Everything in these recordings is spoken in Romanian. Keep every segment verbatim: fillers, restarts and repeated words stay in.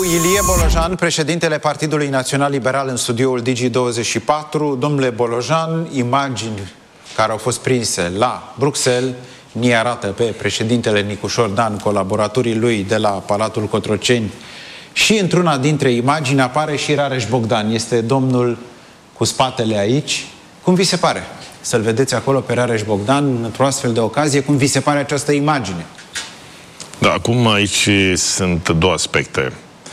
Ilie Bolojan, președintele Partidului Național Liberal, în studioul Digi douăzeci și patru. Domnule Bolojan, imagini care au fost prinse la Bruxelles ni arată pe președintele Nicușor Dan, colaboratorii lui de la Palatul Cotroceni, și într-una dintre imagini apare și Rareș Bogdan. Este domnul cu spatele aici. Cum vi se pare să-l vedeți acolo pe Rareș Bogdan într-o astfel de ocazie? Cum vi se pare această imagine? Da, acum aici sunt două aspecte.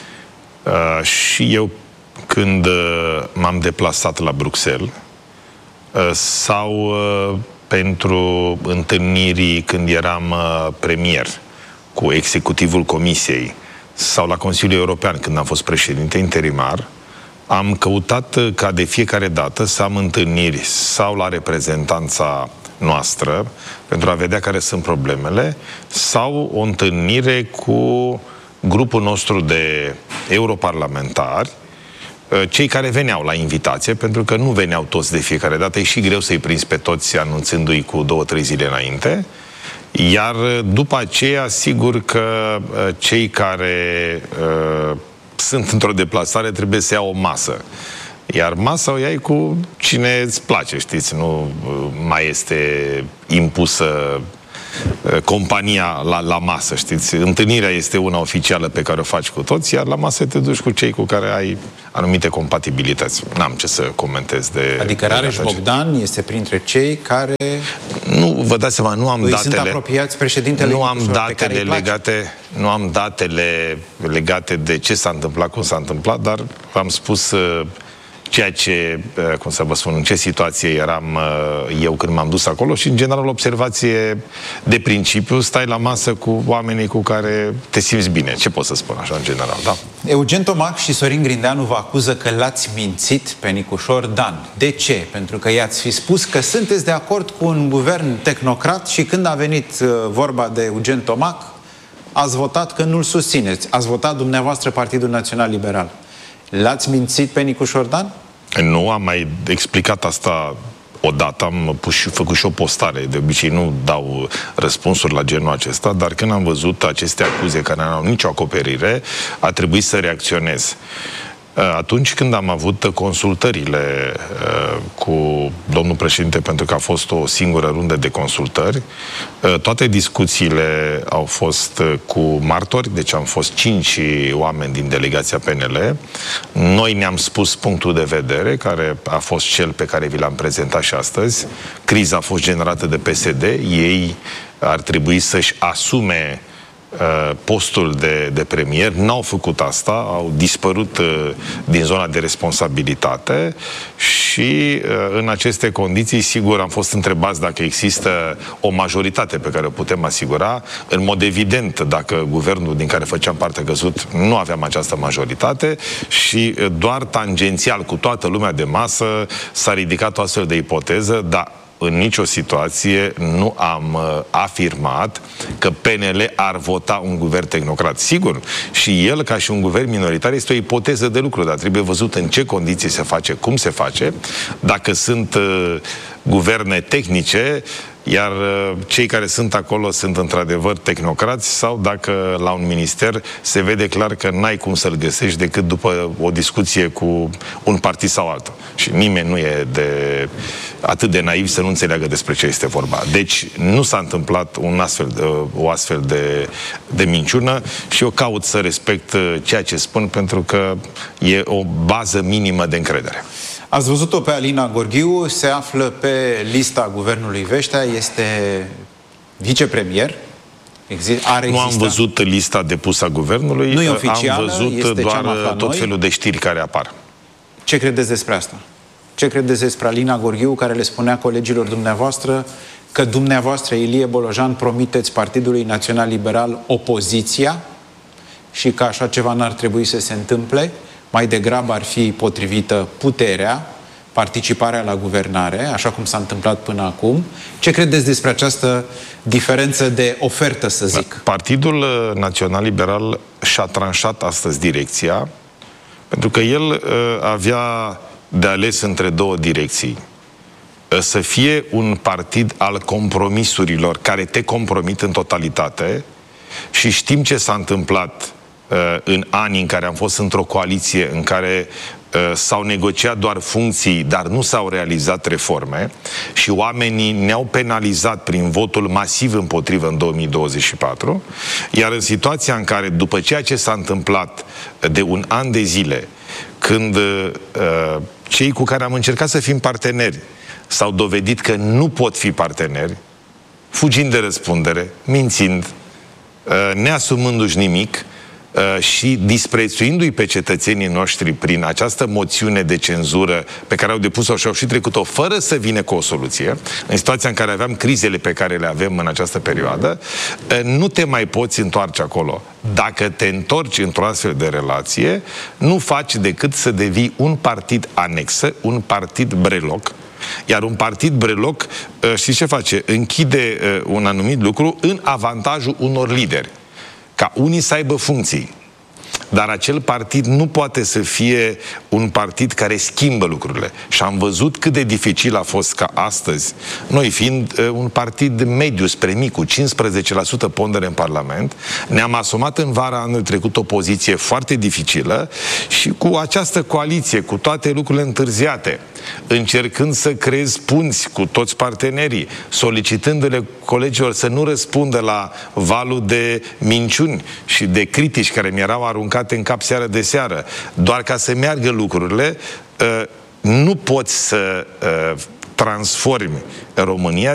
Uh, și eu, când uh, m-am deplasat la Bruxelles, uh, sau uh, pentru întâlniri când eram uh, premier cu executivul Comisiei, sau la Consiliul European, când am fost președinte interimar, am căutat uh, ca de fiecare dată să am întâlniri sau la reprezentanța noastră, pentru a vedea care sunt problemele, sau o întâlnire cu grupul nostru de europarlamentari, cei care veneau la invitație, pentru că nu veneau toți de fiecare dată, e și greu să-i prinzi pe toți anunțându-i cu două, trei zile înainte. Iar după aceea, sigur că cei care uh, sunt într-o deplasare trebuie să iau o masă. Iar masa o iai cu cine îți place, știți, nu mai este impusă compania la, la masă, știți. Întâlnirea este una oficială pe care o faci cu toți, iar la masă te duci cu cei cu care ai anumite compatibilități. N-am ce să comentez de... Adică Rareș Bogdan este printre cei care... Nu, vă dați seama, nu am îi datele... sunt apropiați președintele Nu am Nicușor, datele legate, nu am datele legate de ce s-a întâmplat, cum s-a întâmplat, dar am spus... ceea ce, cum să vă spun, în ce situație eram eu când m-am dus acolo și, în general, observație de principiu, stai la masă cu oamenii cu care te simți bine. Ce pot să spun așa, în general, da? Eugen Tomac și Sorin Grindeanu vă acuză că l-ați mințit pe Nicușor Dan. De ce? Pentru că i-ați fi spus că sunteți de acord cu un guvern tehnocrat și când a venit vorba de Eugen Tomac, ați votat că nu-l susțineți. Ați votat dumneavoastră Partidul Național Liberal. L-ați mințit pe Nicușor Dan? Nu, am mai explicat asta odată, am pus și, făcut și o postare. De obicei nu dau răspunsuri la genul acesta, dar când am văzut aceste acuze care nu au nicio acoperire, a trebuit să reacționez. Atunci când am avut consultările uh, cu domnul președinte, pentru că a fost o singură rundă de consultări, uh, toate discuțiile au fost cu martori, deci am fost cinci oameni din delegația P N L. Noi ne-am spus punctul de vedere, care a fost cel pe care vi l-am prezentat și astăzi. Criza a fost generată de P S D, ei ar trebui să-și asume postul de, de premier, n-au făcut asta, au dispărut uh, din zona de responsabilitate și uh, în aceste condiții, sigur, am fost întrebați dacă există o majoritate pe care o putem asigura. În mod evident, dacă guvernul din care făceam parte a căzut, nu aveam această majoritate și uh, doar tangențial cu toată lumea de masă s-a ridicat o astfel de ipoteză, dar în nicio situație nu am uh, afirmat că P N L ar vota un guvern tehnocrat. Sigur, și el, ca și un guvern minoritar, este o ipoteză de lucru, dar trebuie văzut în ce condiții se face, cum se face, dacă sunt uh, guverne tehnice, iar uh, cei care sunt acolo sunt într-adevăr tehnocrați, sau dacă la un minister se vede clar că n-ai cum să-l găsești decât după o discuție cu un partid sau altul. Și nimeni nu e de atât de naiv să nu înțeleagă despre ce este vorba. Deci nu s-a întâmplat un astfel de, o astfel de, de minciună și eu caut să respect ceea ce spun, pentru că e o bază minimă de încredere. Ați văzut-o pe Alina Gorghiu, se află pe lista guvernului Veștea, este vicepremier. Exist, are nu am văzut lista depusă a guvernului, nu e oficială, am văzut este doar tot noi. felul de știri care apar. Ce credeți despre asta? Ce credeți despre Alina Gorghiu, care le spunea colegilor dumneavoastră că dumneavoastră, Ilie Bolojan, promiteți Partidului Național Liberal opoziția și că așa ceva n-ar trebui să se întâmple? Mai degrabă ar fi potrivită puterea, participarea la guvernare, așa cum s-a întâmplat până acum. Ce credeți despre această diferență de ofertă, să zic? Partidul Național Liberal și-a tranșat astăzi direcția, pentru că el uh, avea de ales între două direcții. Uh, să fie un partid al compromisurilor, care te compromit în totalitate, și știm ce s-a întâmplat în anii în care am fost într-o coaliție în care s-au negociat doar funcții, dar nu s-au realizat reforme și oamenii ne-au penalizat prin votul masiv împotrivă în două mii douăzeci și patru, iar în situația în care, după ceea ce s-a întâmplat de un an de zile, când uh, cei cu care am încercat să fim parteneri s-au dovedit că nu pot fi parteneri, fugind de răspundere, mințind, uh, neasumându-și nimic, și disprețuindu-i pe cetățenii noștri prin această moțiune de cenzură pe care au depus-o și au și trecut-o fără să vină cu o soluție, în situația în care aveam crizele pe care le avem în această perioadă, nu te mai poți întoarce acolo. Dacă te întorci într-o astfel de relație, nu faci decât să devii un partid anexă, un partid breloc. Iar un partid breloc, știți ce face? Închide un anumit lucru în avantajul unor lideri. Ca unii să aibă funcții. Dar acel partid nu poate să fie un partid care schimbă lucrurile. Și am văzut cât de dificil a fost ca astăzi, noi fiind uh, un partid mediu spre mic, cu cincisprezece la sută pondere în Parlament, ne-am asumat în vara anului trecut o poziție foarte dificilă și cu această coaliție, cu toate lucrurile întârziate, încercând să creez punți cu toți partenerii, solicitându-le colegilor să nu răspundă la valul de minciuni și de critici care mi-erau aruncate în cap seară de seară, doar ca să meargă lucrurile, nu poți să transformi România